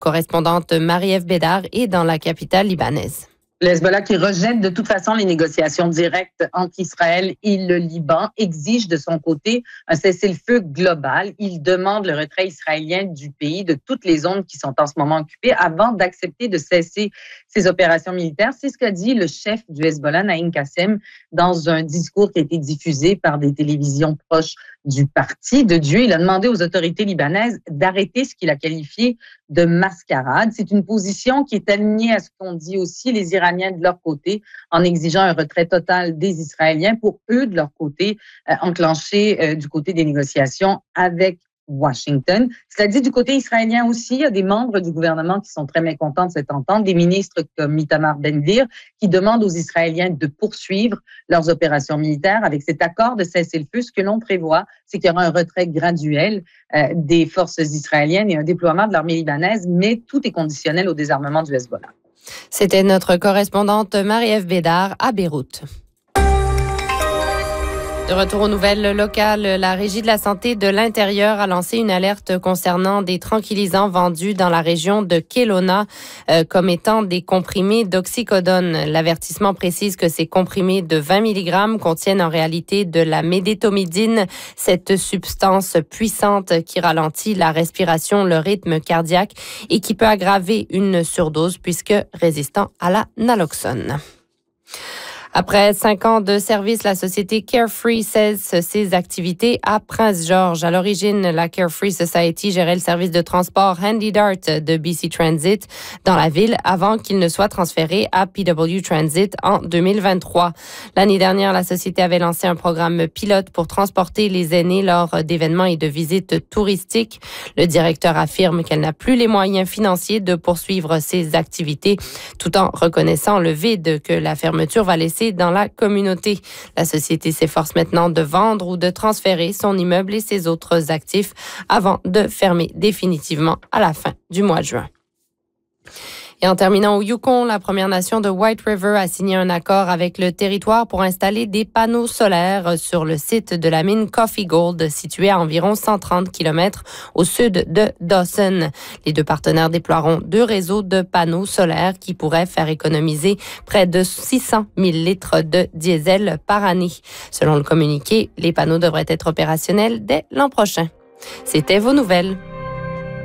correspondante Marie-Ève Bédard est dans la capitale libanaise. Le Hezbollah, qui rejette de toute façon les négociations directes entre Israël et le Liban, exige de son côté un cessez-le-feu global. Il demande le retrait israélien du pays, de toutes les zones qui sont en ce moment occupées, avant d'accepter de cesser ses opérations militaires. C'est ce qu'a dit le chef du Hezbollah, Naïm Kassem, dans un discours qui a été diffusé par des télévisions proches du parti de Dieu. Il a demandé aux autorités libanaises d'arrêter ce qu'il a qualifié de mascarade. C'est une position qui est alignée à ce qu'ont dit aussi les Iraniens de leur côté, en exigeant un retrait total des Israéliens pour eux, de leur côté, enclencher du côté des négociations avec Washington. Cela dit, du côté israélien aussi, il y a des membres du gouvernement qui sont très mécontents de cette entente, des ministres comme Itamar Ben-Gvir, qui demandent aux Israéliens de poursuivre leurs opérations militaires avec cet accord de cessez-le-feu. Ce que l'on prévoit, c'est qu'il y aura un retrait graduel des forces israéliennes et un déploiement de l'armée libanaise, mais tout est conditionnel au désarmement du Hezbollah. C'était notre correspondante Marie-Ève Bédard à Beyrouth. De retour aux nouvelles locales, la Régie de la santé de l'intérieur a lancé une alerte concernant des tranquillisants vendus dans la région de Kelowna comme étant des comprimés d'oxycodone. L'avertissement précise que ces comprimés de 20 mg contiennent en réalité de la médétomidine, cette substance puissante qui ralentit la respiration, le rythme cardiaque et qui peut aggraver une surdose puisque résistant à la naloxone. Après 5 ans de service, la société Carefree cesse ses activités à Prince-Georges. À l'origine, la Carefree Society gérait le service de transport Handy Dart de BC Transit dans la ville avant qu'il ne soit transféré à PW Transit en 2023. L'année dernière, la société avait lancé un programme pilote pour transporter les aînés lors d'événements et de visites touristiques. Le directeur affirme qu'elle n'a plus les moyens financiers de poursuivre ses activités tout en reconnaissant le vide que la fermeture va laisser dans la communauté. La société s'efforce maintenant de vendre ou de transférer son immeuble et ses autres actifs avant de fermer définitivement à la fin du mois de juin. Et en terminant au Yukon, la Première Nation de White River a signé un accord avec le territoire pour installer des panneaux solaires sur le site de la mine Coffee Gold, située à environ 130 km au sud de Dawson. Les deux partenaires déploieront 2 réseaux de panneaux solaires qui pourraient faire économiser près de 600 000 litres de diesel par année. Selon le communiqué, les panneaux devraient être opérationnels dès l'an prochain. C'était vos nouvelles.